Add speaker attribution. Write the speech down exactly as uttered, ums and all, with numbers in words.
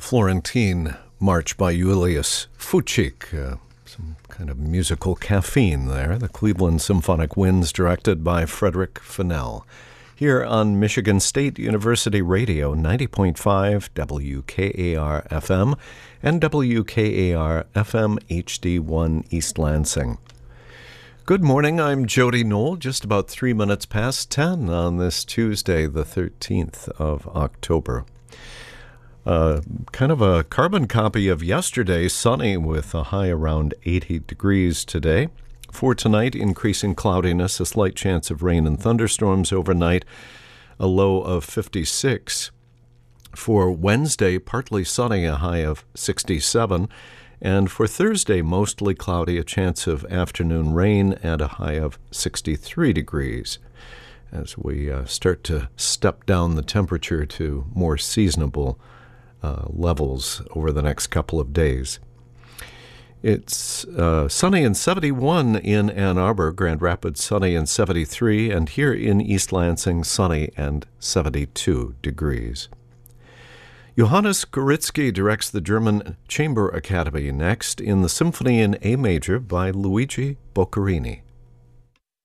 Speaker 1: Florentine March by Julius Fučík, uh, some kind of musical caffeine there. The Cleveland Symphonic Winds, directed by Frederick Fennell. Here on Michigan State University Radio, ninety point five W K A R F M and W K A R F M H D one East Lansing. Good morning, I'm Jody Knoll, just about three minutes past ten on this Tuesday, the thirteenth of October. Uh, kind of a carbon copy of yesterday, sunny with a high around eighty degrees today. For tonight, increasing cloudiness, a slight chance of rain and thunderstorms overnight, a low of fifty-six. For Wednesday, partly sunny, a high of sixty-seven. And for Thursday, mostly cloudy, a chance of afternoon rain and a high of sixty-three degrees. As we uh, start to step down the temperature to more seasonable Uh, levels over the next couple of days. It's uh, sunny and seventy-one in Ann Arbor, Grand Rapids sunny and seventy-three, and here in East Lansing sunny and seventy-two degrees. Johannes Gorizki directs the German Chamber Academy next in the Symphony in A Major by Luigi Boccherini.